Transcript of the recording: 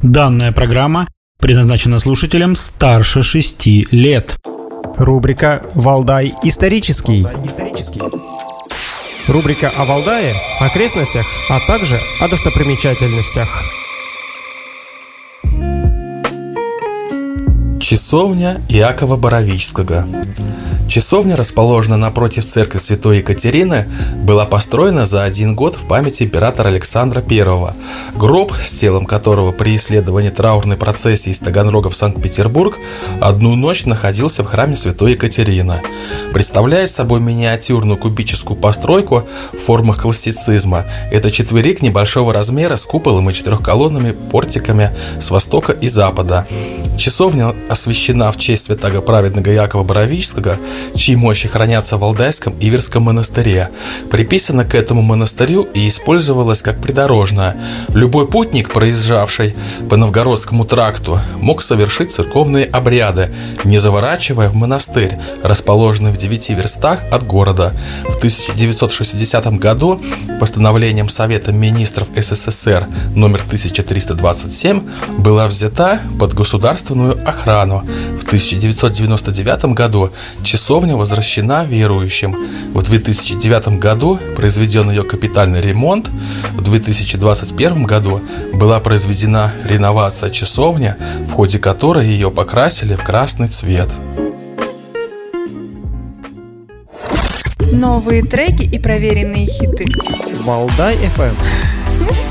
Данная программа предназначена слушателям старше 6 лет. Рубрика «Валдай исторический». Рубрика о Валдае, окрестностях, а также о достопримечательностях. Часовня Иакова Боровического. Часовня, расположена напротив церкви Святой Екатерины, была построена за 1 год в память императора Александра I, гроб, с телом которого при исследовании траурной процессии из Таганрога в Санкт-Петербург 1 ночь находился в храме Святой Екатерины. Представляет собой миниатюрную кубическую постройку в формах классицизма. Это четверик небольшого размера с куполом и 4-колонными портиками с востока и запада. Часовня освящена в честь святаго праведного Иакова Боровического, чьи мощи хранятся в Валдайском Иверском монастыре. Приписана к этому монастырю и использовалась как придорожная. Любой путник, проезжавший по Новгородскому тракту, мог совершить церковные обряды, не заворачивая в монастырь, расположенный в 9 верстах от города. В 1960 году постановлением Совета министров СССР номер 1327 была взята под государственную охрану. В 1999 году часовня возвращена верующим. В 2009 году произведен ее капитальный ремонт. В 2021 году была произведена реновация часовни, в ходе которой ее покрасили в красный цвет. Новые треки и проверенные хиты. Валдай FM.